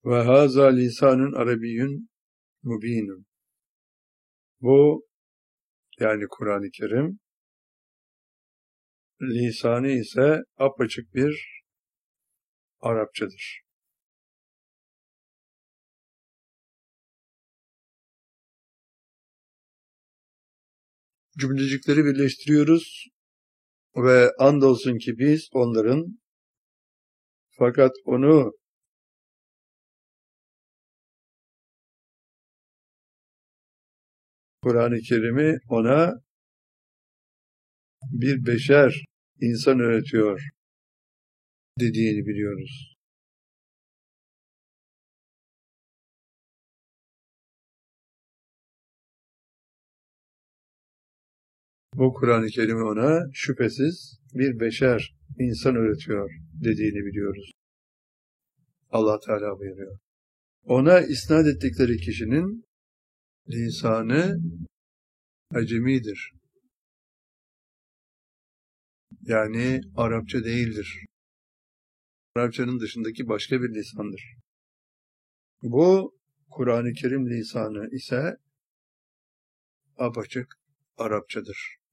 Ve hâzâ lisanun arabiyyun mubînun. Bu, yani Kur'an-ı Kerim, lisanı ise apaçık bir Arapçadır. Cümlecikleri birleştiriyoruz ve andolsun ki biz onların, fakat onu Kur'an-ı Kerim'i ona bir beşer insan öğretiyor dediğini biliyoruz. Bu Kur'an-ı Kerim'i ona şüphesiz bir beşer insan öğretiyor dediğini biliyoruz. Allah Teala buyuruyor. Ona isnat ettikleri kişinin lisanı acemidir. Yani Arapça değildir. Arapçanın dışındaki başka bir lisandır. Bu Kur'an-ı Kerim lisanı ise apaçık Arapçadır.